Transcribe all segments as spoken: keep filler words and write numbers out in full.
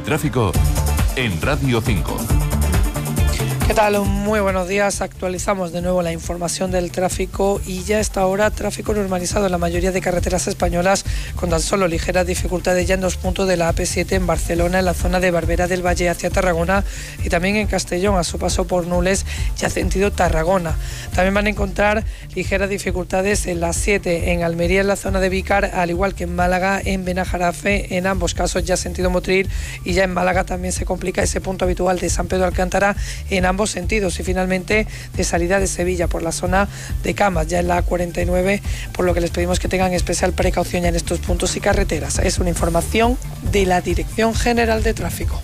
tráfico en Radio cinco. ¿Qué tal? Muy buenos días. Actualizamos de nuevo la información del tráfico y ya a esta hora tráfico normalizado en la mayoría de carreteras españolas, con tan solo ligeras dificultades ya en dos puntos de la A P siete en Barcelona, en la zona de Barberá del Valle hacia Tarragona, y también en Castellón a su paso por Nules ya sentido Tarragona. También van a encontrar ligeras dificultades en la siete en Almería, en la zona de Vícar, al igual que en Málaga, en Benajarafe, en ambos casos ya sentido Motril, y ya en Málaga también se complica ese punto habitual de San Pedro Alcántara en ambos sentidos. Y finalmente de salida de Sevilla por la zona de Camas, ya en la A cuarenta y nueve, por lo que les pedimos que tengan especial precaución ya en estos puntos y carreteras. Es una información de la Dirección General de Tráfico.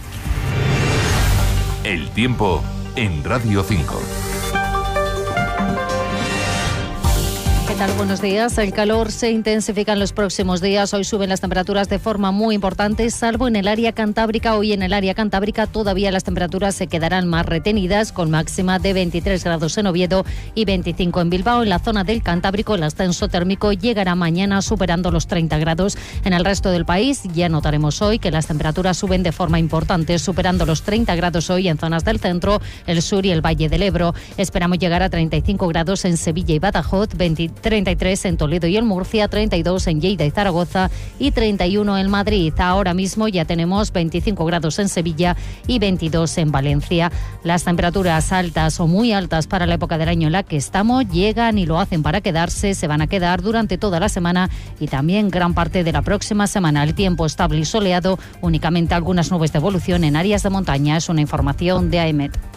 El tiempo en Radio cinco. ¿Qué tal? Buenos días. El calor se intensifica en los próximos días. Hoy suben las temperaturas de forma muy importante, salvo en el área cantábrica. Hoy en el área cantábrica todavía las temperaturas se quedarán más retenidas, con máxima de veintitrés grados en Oviedo y veinticinco en Bilbao. En la zona del Cantábrico el ascenso térmico llegará mañana superando los treinta grados. En el resto del país ya notaremos hoy que las temperaturas suben de forma importante, superando los treinta grados hoy en zonas del centro, el sur y el Valle del Ebro. Esperamos llegar a treinta y cinco grados en Sevilla y Badajoz, veinte treinta y tres en Toledo y en Murcia, treinta y dos en Lleida y Zaragoza y treinta y uno en Madrid. Ahora mismo ya tenemos veinticinco grados en Sevilla y veintidós en Valencia. Las temperaturas altas o muy altas para la época del año en la que estamos llegan y lo hacen para quedarse, se van a quedar durante toda la semana y también gran parte de la próxima semana. El tiempo estable y soleado, únicamente algunas nubes de evolución en áreas de montaña. Es una información de A E M E T.